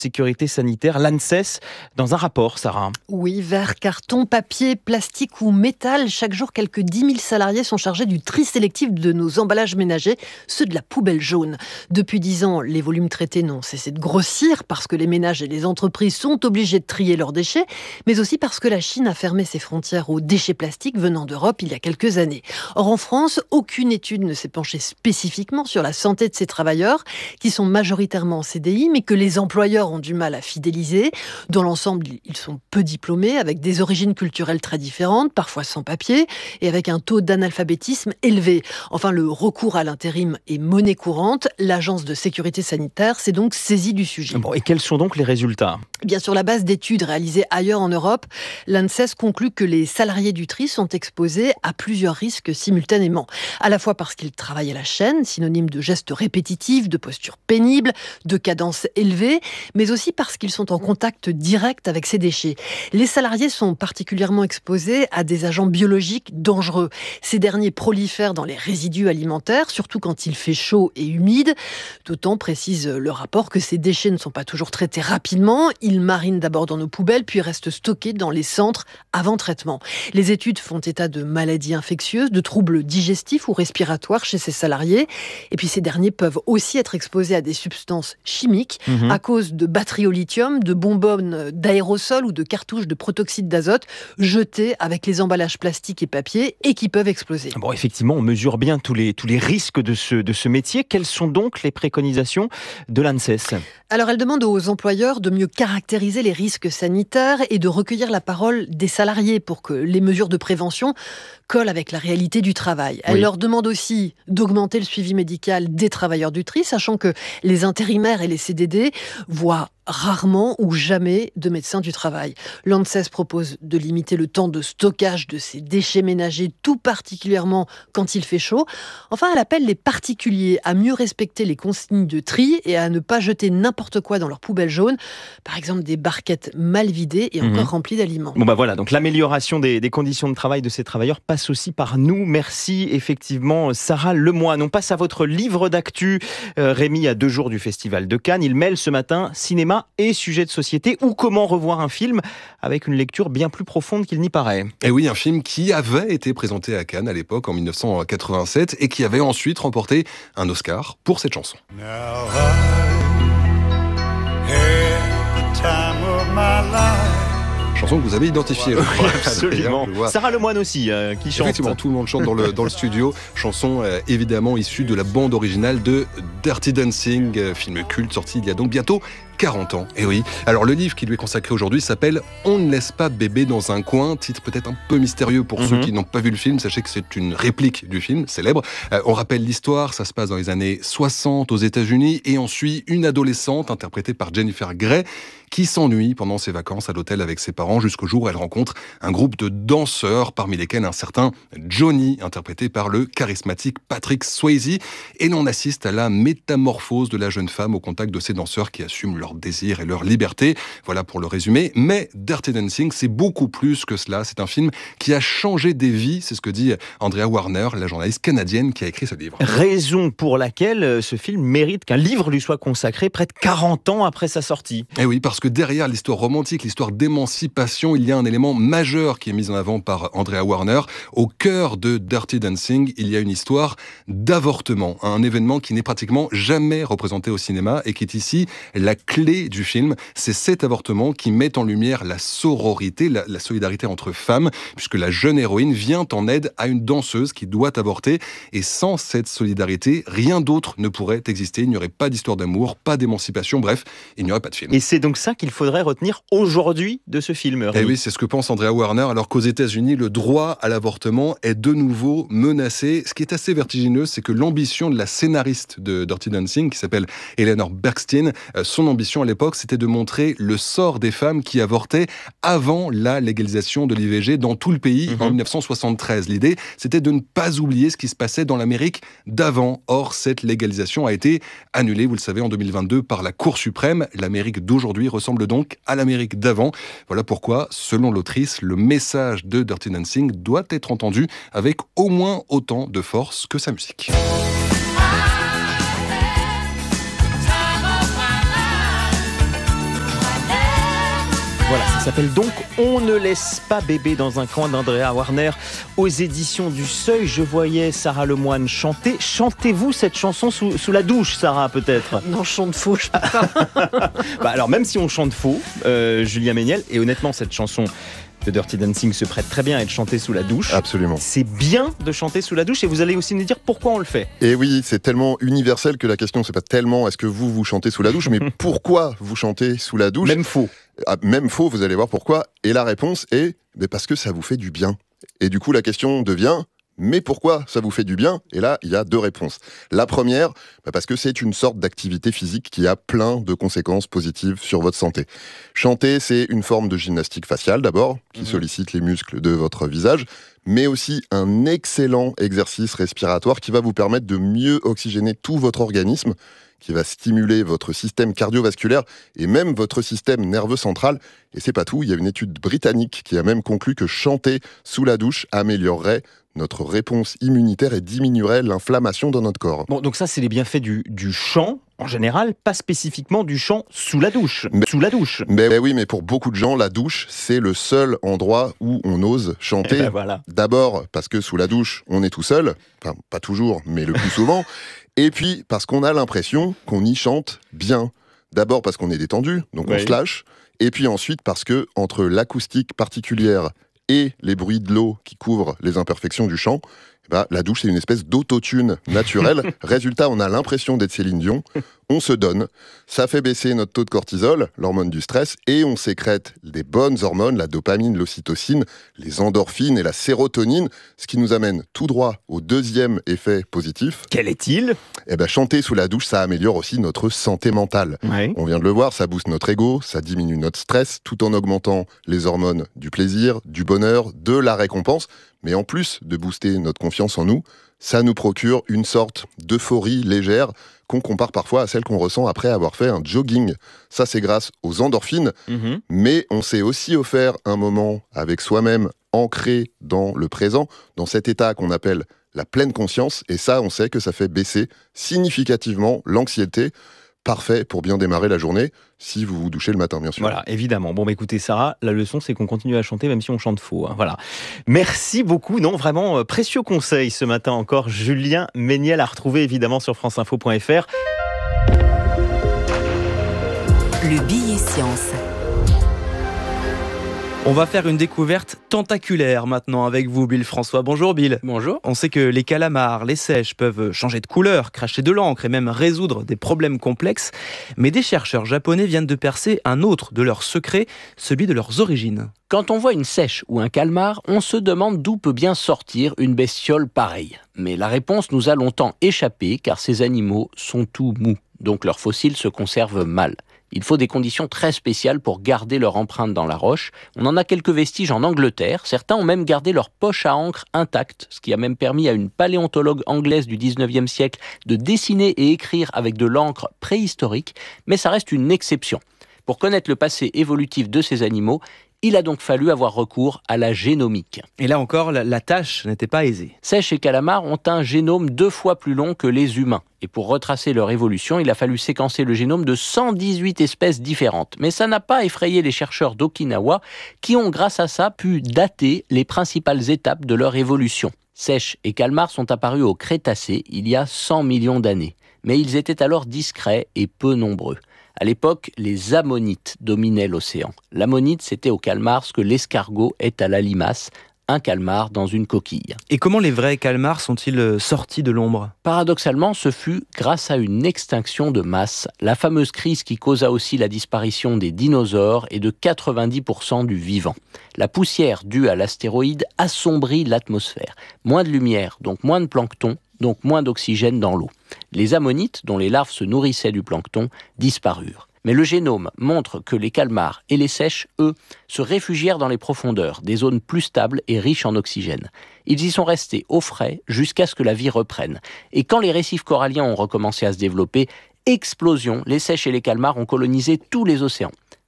sécurité sanitaire, l'ANSES, dans un rapport, Sarah. Oui, verre, carton, papier, plastique ou métal. Chaque jour, quelques 10 000 salariés sont chargés du tri sélectif de nos emballages ménagers, ceux de la poubelle jaune. Depuis 10 ans, les volumes traités n'ont cessé de grossir parce que les ménages et les entreprises sont obligés de trier leurs déchets, mais aussi parce que la Chine a fermé ses frontières aux déchets plastiques venant d'Europe il y a quelques années. Or, en France, aucune étude ne s'est penchée spécifiquement sur la santé de ces travailleurs, qui sont majoritairement en CDI, mais que les employeurs ont du mal à fidéliser. Dans l'ensemble, ils sont peu diplômés, avec des origines culturelles très différentes, parfois sans papier, et avec un taux d'analphabétisme élevé. Enfin, le recours à l'intérim est monnaie courante. L'Agence de sécurité sanitaire s'est donc saisie du sujet. Bon, et quels sont donc les résultats ? Bien, sur la base d'études réalisées ailleurs en Europe, l'ANSES conclut que les salariés du tri sont exposés à plusieurs risques simultanément. À la fois parce qu'ils travaillent à la chaîne, synonyme de gestes répétitifs, de postures pénibles, de cadences élevées, mais aussi parce qu'ils sont en contact direct avec ces déchets. Les salariés sont particulièrement exposés à des agents biologiques dangereux. Ces derniers prolifèrent dans les résidus alimentaires, surtout quand il fait chaud et humide. D'autant, précise le rapport, que ces déchets ne sont pas toujours traités rapidement. Ils marinent d'abord dans nos poubelles, puis restent stockés dans les centres avant traitement. Les études font état de maladies infectieuses, de troubles digestifs ou respiratoires chez ces salariés. Et puis ces derniers peuvent aussi être exposés à des substances chimiques à cause de batteries au lithium, de bonbonnes d'aérosols ou de cartouches de protoxyde d'azote jetées avec les emballages plastiques et papier et qui peuvent exploser. Bon, effectivement, on mesure bien tous les risques de ce métier. Quelles sont donc les préconisations de l'ANSES ? Alors, elle demande aux employeurs de mieux caractériser les risques sanitaires et de recueillir la parole des salariés pour que les mesures de prévention collent avec la réalité du travail. Elle leur demande aussi d'augmenter le suivi médical des travailleurs du tri, sachant que les intérimaires et les CDD voient rarement ou jamais de médecins du travail. L'ANSES propose de limiter le temps de stockage de ces déchets ménagers, tout particulièrement quand il fait chaud. Enfin, elle appelle les particuliers à mieux respecter les consignes de tri et à ne pas jeter n'importe quoi dans leur poubelle jaune. Par exemple, des barquettes mal vidées et encore remplies d'aliments. Bon, voilà, donc l'amélioration des conditions de travail de ces travailleurs passe aussi par nous. Merci effectivement Sarah Lemoine. On passe à votre livre d'actu. Rémi, à 2 jours du Festival de Cannes, il mêle ce matin cinéma et sujet de société, ou comment revoir un film avec une lecture bien plus profonde qu'il n'y paraît. Et oui, un film qui avait été présenté à Cannes à l'époque, en 1987, et qui avait ensuite remporté un Oscar pour cette chanson. Chanson que vous avez identifiée. Oui, absolument. Sarah Lemoine aussi, qui chante. Effectivement, tout le monde chante dans le studio. Chanson évidemment issue de la bande originale de Dirty Dancing, film culte sorti il y a donc bientôt 40 ans. Et oui. Alors le livre qui lui est consacré aujourd'hui s'appelle « On ne laisse pas bébé dans un coin », titre peut-être un peu mystérieux pour ceux qui n'ont pas vu le film. Sachez que c'est une réplique du film célèbre. On rappelle l'histoire, ça se passe dans les années 60 aux États-Unis et on suit une adolescente interprétée par Jennifer Grey qui s'ennuie pendant ses vacances à l'hôtel avec ses parents jusqu'au jour où elle rencontre un groupe de danseurs, parmi lesquels un certain Johnny, interprété par le charismatique Patrick Swayze. Et l'on assiste à la métamorphose de la jeune femme au contact de ces danseurs qui assument leur désir et leur liberté. Voilà pour le résumé. Mais Dirty Dancing, c'est beaucoup plus que cela. C'est un film qui a changé des vies. C'est ce que dit Andrea Warner, la journaliste canadienne qui a écrit ce livre. Raison pour laquelle ce film mérite qu'un livre lui soit consacré près de 40 ans après sa sortie. Et oui, parce que derrière l'histoire romantique, l'histoire d'émancipation, il y a un élément majeur qui est mis en avant par Andrea Warner. Au cœur de Dirty Dancing, il y a une histoire d'avortement, un événement qui n'est pratiquement jamais représenté au cinéma et qui est ici la clé du film. C'est cet avortement qui met en lumière la sororité, la solidarité entre femmes, puisque la jeune héroïne vient en aide à une danseuse qui doit avorter. Et sans cette solidarité, rien d'autre ne pourrait exister. Il n'y aurait pas d'histoire d'amour, pas d'émancipation, bref, il n'y aurait pas de film. Et c'est donc ça qu'il faudrait retenir aujourd'hui de ce film. Et oui, c'est ce que pense Andrea Warner, alors qu'aux États-Unis, le droit à l'avortement est de nouveau menacé. Ce qui est assez vertigineux, c'est que l'ambition de la scénariste de Dirty Dancing, qui s'appelle Eleanor Bergstein, son ambition à l'époque, c'était de montrer le sort des femmes qui avortaient avant la légalisation de l'IVG dans tout le pays en 1973. L'idée, c'était de ne pas oublier ce qui se passait dans l'Amérique d'avant. Or, cette légalisation a été annulée, vous le savez, en 2022 par la Cour suprême. L'Amérique d'aujourd'hui ressemble donc à l'Amérique d'avant. Voilà pourquoi, selon l'autrice, le message de Dirty Dancing doit être entendu avec au moins autant de force que sa musique. Voilà, ça s'appelle donc On ne laisse pas bébé dans un coin d'Andrea Warner aux éditions du Seuil. Je voyais Sarah Lemoine chanter. Chantez-vous cette chanson sous la douche, Sarah, peut-être? Non, je chante faux, je peux pas. Alors, même si on chante faux, Julien Méniel, et honnêtement, cette chanson de Dirty Dancing se prête très bien à être chantée sous la douche. Absolument. C'est bien de chanter sous la douche et vous allez aussi nous dire pourquoi on le fait. Et oui, c'est tellement universel que la question, c'est pas tellement est-ce que vous chantez sous la douche, mais pourquoi vous chantez sous la douche. Même faux. Même faux, vous allez voir pourquoi. Et la réponse est parce que ça vous fait du bien. Et du coup, la question devient mais pourquoi ça vous fait du bien? Et là, il y a deux réponses. La première, parce que c'est une sorte d'activité physique qui a plein de conséquences positives sur votre santé. Chanter, c'est une forme de gymnastique faciale d'abord, qui sollicite les muscles de votre visage, mais aussi un excellent exercice respiratoire qui va vous permettre de mieux oxygéner tout votre organisme, qui va stimuler votre système cardiovasculaire et même votre système nerveux central. Et c'est pas tout, il y a une étude britannique qui a même conclu que chanter sous la douche améliorerait notre réponse immunitaire et diminuerait l'inflammation dans notre corps. Bon, donc ça, c'est les bienfaits du chant, en général, pas spécifiquement du chant sous la douche. Sous la douche. Mais oui, mais pour beaucoup de gens, la douche, c'est le seul endroit où on ose chanter. Voilà. D'abord, parce que sous la douche, on est tout seul. Enfin, pas toujours, mais le plus souvent. Et puis, parce qu'on a l'impression qu'on y chante bien. D'abord parce qu'on est détendu, donc on se lâche. Et puis ensuite, parce que entre l'acoustique particulière et les bruits de l'eau qui couvrent les imperfections du chant, la douche, c'est une espèce d'autotune naturelle. Résultat, on a l'impression d'être Céline Dion. On se donne. Ça fait baisser notre taux de cortisol, l'hormone du stress, et on sécrète des bonnes hormones, la dopamine, l'ocytocine, les endorphines et la sérotonine, ce qui nous amène tout droit au deuxième effet positif. Quel est-il? Chanter sous la douche, ça améliore aussi notre santé mentale. Ouais. On vient de le voir, ça booste notre ego, ça diminue notre stress, tout en augmentant les hormones du plaisir, du bonheur, de la récompense. Mais en plus de booster notre confiance en nous, ça nous procure une sorte d'euphorie légère qu'on compare parfois à celle qu'on ressent après avoir fait un jogging. Ça, c'est grâce aux endorphines, mais on s'est aussi offert un moment avec soi-même ancré dans le présent, dans cet état qu'on appelle la pleine conscience, et ça, on sait que ça fait baisser significativement l'anxiété. Parfait pour bien démarrer la journée, si vous vous douchez le matin, bien sûr. Voilà, évidemment. Bon, écoutez, Sarah, la leçon, c'est qu'on continue à chanter, même si on chante faux. Hein, voilà. Merci beaucoup. Non, vraiment, précieux conseil ce matin encore. Julien Méniel à retrouver, évidemment, sur franceinfo.fr. Le billet science. On va faire une découverte tentaculaire maintenant avec vous, Bill François. Bonjour Bill. Bonjour. On sait que les calamars, les seiches peuvent changer de couleur, cracher de l'encre et même résoudre des problèmes complexes. Mais des chercheurs japonais viennent de percer un autre de leurs secrets, celui de leurs origines. Quand on voit une seiche ou un calmar, on se demande d'où peut bien sortir une bestiole pareille. Mais la réponse nous a longtemps échappé car ces animaux sont tout mous, donc leurs fossiles se conservent mal. Il faut des conditions très spéciales pour garder leur empreinte dans la roche. On en a quelques vestiges en Angleterre. Certains ont même gardé leur poche à encre intacte, ce qui a même permis à une paléontologue anglaise du 19e siècle de dessiner et écrire avec de l'encre préhistorique. Mais ça reste une exception. Pour connaître le passé évolutif de ces animaux, il a donc fallu avoir recours à la génomique. Et là encore, la tâche n'était pas aisée. Seiches et calamars ont un génome 2 fois plus long que les humains. Et pour retracer leur évolution, il a fallu séquencer le génome de 118 espèces différentes. Mais ça n'a pas effrayé les chercheurs d'Okinawa qui ont, grâce à ça, pu dater les principales étapes de leur évolution. Seiches et calmars sont apparus au Crétacé il y a 100 millions d'années. Mais ils étaient alors discrets et peu nombreux. À l'époque, les ammonites dominaient l'océan. L'ammonite, c'était au calmar ce que l'escargot est à la limace, un calmar dans une coquille. Et comment les vrais calmars sont-ils sortis de l'ombre? Paradoxalement, ce fut grâce à une extinction de masse, la fameuse crise qui causa aussi la disparition des dinosaures et de 90% du vivant. La poussière due à l'astéroïde assombrit l'atmosphère. Moins de lumière, donc moins de plancton, donc moins d'oxygène dans l'eau. Les ammonites, dont les larves se nourrissaient du plancton, disparurent. Mais le génome montre que les calmars et les seiches, eux, se réfugièrent dans les profondeurs, des zones plus stables et riches en oxygène. Ils y sont restés au frais jusqu'à ce que la vie reprenne. Et quand les récifs coralliens ont recommencé à se développer, explosion, les seiches et les calmars ont colonisé tous les océans.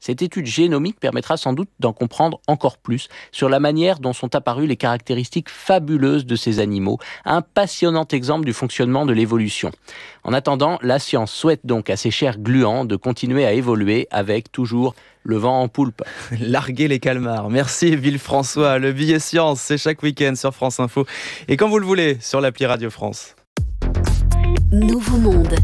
Cette étude génomique permettra sans doute d'en comprendre encore plus sur la manière dont sont apparues les caractéristiques fabuleuses de ces animaux, un passionnant exemple du fonctionnement de l'évolution. En attendant, la science souhaite donc à ces chers gluants de continuer à évoluer avec toujours le vent en poulpe. Larguer les calmars. Merci Villefrançois. Le billet science, c'est chaque week-end sur France Info. Et quand vous le voulez, sur l'appli Radio France. Nouveau monde.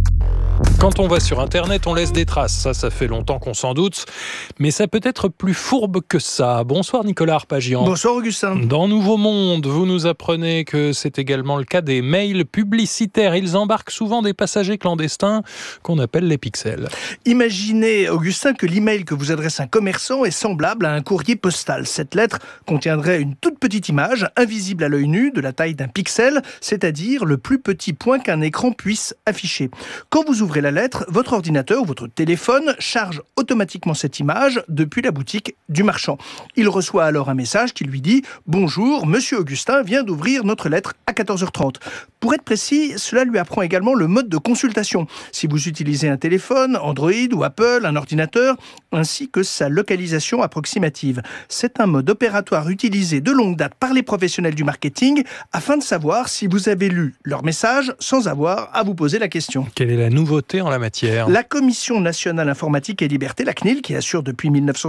Quand on va sur Internet, on laisse des traces. Ça fait longtemps qu'on s'en doute. Mais ça peut être plus fourbe que ça. Bonsoir Nicolas Arpagian. Bonsoir Augustin. Dans Nouveau Monde, vous nous apprenez que c'est également le cas des mails publicitaires. Ils embarquent souvent des passagers clandestins qu'on appelle les pixels. Imaginez, Augustin, que l'email que vous adresse un commerçant est semblable à un courrier postal. Cette lettre contiendrait une toute petite image, invisible à l'œil nu, de la taille d'un pixel, c'est-à-dire le plus petit point qu'un écran puisse afficher. Quand vous ouvrez la lettre, votre ordinateur ou votre téléphone charge automatiquement cette image depuis la boutique du marchand. Il reçoit alors un message qui lui dit « Bonjour, Monsieur Augustin vient d'ouvrir notre lettre à 14h30 ». Pour être précis, cela lui apprend également le mode de consultation. Si vous utilisez un téléphone, Android ou Apple, un ordinateur, ainsi que sa localisation approximative. C'est un mode opératoire utilisé de longue date par les professionnels du marketing afin de savoir si vous avez lu leur message sans avoir à vous poser la question. Quelle est la nouveauté en la matière ? La Commission nationale informatique et liberté, la CNIL, qui assure depuis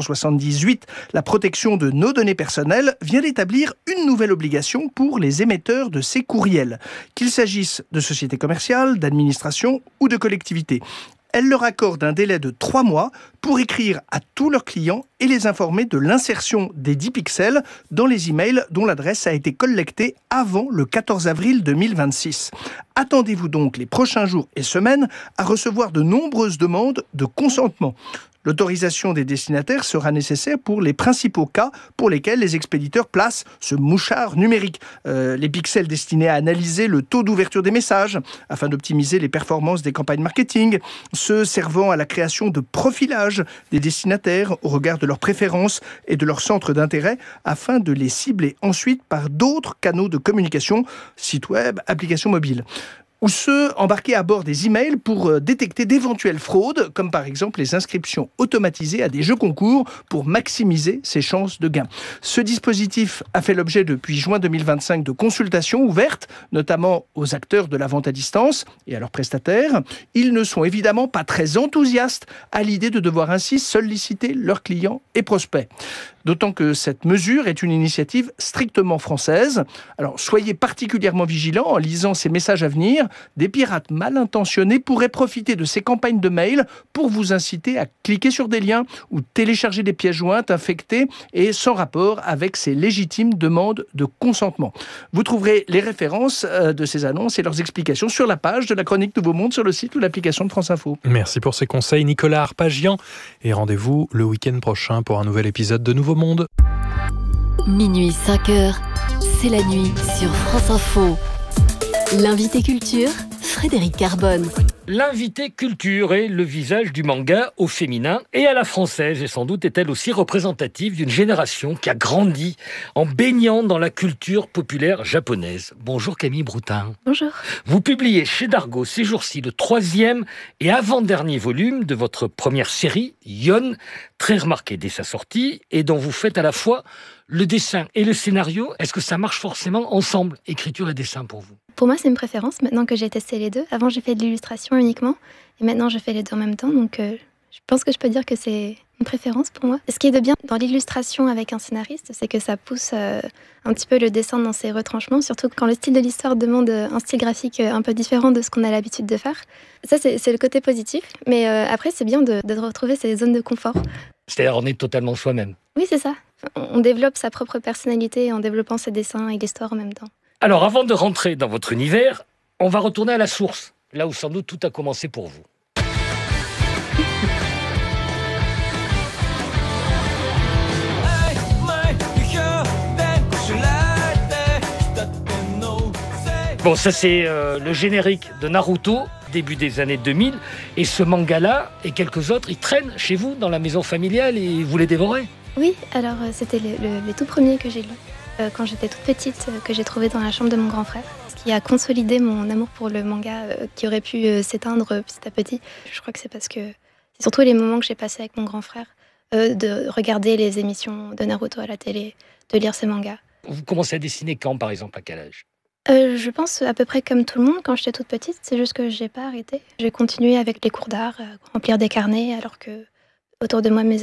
1978 la protection de nos données personnelles, vient d'établir une nouvelle obligation pour les émetteurs de ces courriels, qu'il s'agisse de sociétés commerciales, d'administrations ou de collectivités. Elle leur accorde un délai de 3 mois pour écrire à tous leurs clients et les informer de l'insertion des 10 pixels dans les emails dont l'adresse a été collectée avant le 14 avril 2026. Attendez-vous donc les prochains jours et semaines à recevoir de nombreuses demandes de consentement. L'autorisation des destinataires sera nécessaire pour les principaux cas pour lesquels les expéditeurs placent ce mouchard numérique. Les pixels destinés à analyser le taux d'ouverture des messages afin d'optimiser les performances des campagnes marketing, ceux servant à la création de profilage des destinataires au regard de leurs préférences et de leur centre d'intérêt afin de les cibler ensuite par d'autres canaux de communication, sites web, applications mobiles. Ou ceux embarqués à bord des emails pour détecter d'éventuelles fraudes, comme par exemple les inscriptions automatisées à des jeux concours pour maximiser ses chances de gain. Ce dispositif a fait l'objet depuis juin 2025 de consultations ouvertes, notamment aux acteurs de la vente à distance et à leurs prestataires. Ils ne sont évidemment pas très enthousiastes à l'idée de devoir ainsi solliciter leurs clients et prospects. D'autant que cette mesure est une initiative strictement française. Alors soyez particulièrement vigilants en lisant ces messages à venir. Des pirates mal intentionnés pourraient profiter de ces campagnes de mail pour vous inciter à cliquer sur des liens ou télécharger des pièces jointes infectées et sans rapport avec ces légitimes demandes de consentement. Vous trouverez les références de ces annonces et leurs explications sur la page de la chronique Nouveau Monde sur le site ou l'application de France Info. Merci pour ces conseils Nicolas Arpagian et rendez-vous le week-end prochain pour un nouvel épisode de Nouveau Monde. Minuit 5h, c'est la nuit sur France Info. L'invité culture, Frédéric Carbone. L'invité culture est le visage du manga au féminin et à la française, et sans doute est-elle aussi représentative d'une génération qui a grandi en baignant dans la culture populaire japonaise. Bonjour Camille Broutin. Bonjour. Vous publiez chez Dargaud ces jours-ci le 3e et avant-dernier volume de votre première série, Yon, très remarqué dès sa sortie et dont vous faites à la fois le dessin et le scénario. Est-ce que ça marche forcément ensemble, écriture et dessin pour vous ? Pour moi, c'est une préférence, maintenant que j'ai testé les deux. Avant, j'ai fait de l'illustration uniquement, et maintenant, je fais les deux en même temps. Donc, je pense que je peux dire que c'est une préférence pour moi. Ce qui est de bien dans l'illustration avec un scénariste, c'est que ça pousse un petit peu le dessin dans ses retranchements, surtout quand le style de l'histoire demande un style graphique un peu différent de ce qu'on a l'habitude de faire. Ça, c'est le côté positif. Mais après, c'est bien de retrouver ces zones de confort. C'est-à-dire, on est totalement soi-même. Oui, c'est ça. On développe sa propre personnalité en développant ses dessins et l'histoire en même temps. Alors, avant de rentrer dans votre univers, on va retourner à la source, là où sans doute tout a commencé pour vous. Bon, ça c'est le générique de Naruto, début des années 2000. Et ce manga-là et quelques autres, ils traînent chez vous dans la maison familiale et vous les dévorez ? Oui, alors c'était les tout premiers que j'ai lus quand j'étais toute petite, que j'ai trouvé dans la chambre de mon grand frère. Ce qui a consolidé mon amour pour le manga qui aurait pu s'éteindre petit à petit. Je crois que c'est parce que C'est surtout les moments que j'ai passés avec mon grand frère, de regarder les émissions de Naruto à la télé, de lire ses mangas. Vous commencez à dessiner quand, par exemple, à quel âge? Je pense à peu près comme tout le monde quand j'étais toute petite, c'est juste que j'ai pas arrêté. J'ai continué avec les cours d'art, remplir des carnets, alors que autour de moi, mes